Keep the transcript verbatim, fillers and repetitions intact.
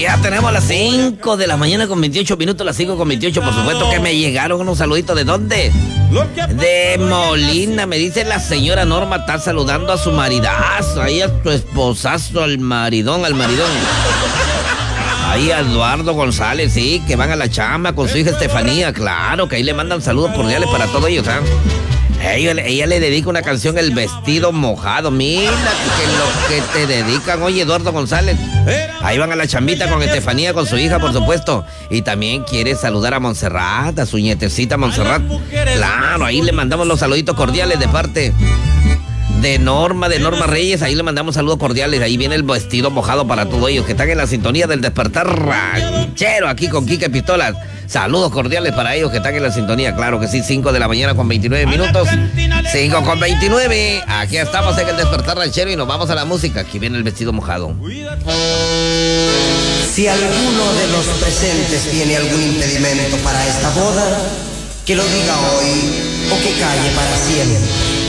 Ya tenemos las cinco de la mañana con veintiocho minutos, las cinco con veintiocho, por supuesto que me llegaron unos saluditos. ¿De dónde? De Molina, me dice la señora Norma, está saludando a su maridazo, ahí a su esposazo, al maridón, al maridón. Ahí a Eduardo González, sí, que van a la chamba con su hija Estefanía, claro, que ahí le mandan saludos cordiales para todos ellos, ¿ah? Ella, ella le dedica una canción, El Vestido Mojado. Mira que lo que te dedican, oye, Eduardo González. Ahí van a la chambita con Estefanía, con su hija, por supuesto. Y también quiere saludar a Montserrat, a su nietecita Montserrat. Claro, ahí le mandamos los saluditos cordiales de parte de Norma, de Norma Reyes. Ahí le mandamos saludos cordiales. Ahí viene El Vestido Mojado para todos ellos que están en la sintonía del Despertar Ranchero, aquí con Quique Pistolas. Saludos cordiales para ellos que están en la sintonía, claro que sí, cinco de la mañana con veintinueve minutos, cinco con veintinueve, aquí estamos en el Despertar Ranchero y nos vamos a la música, aquí viene El Vestido Mojado. Si alguno de los presentes tiene algún impedimento para esta boda, que lo diga hoy o que calle para siempre.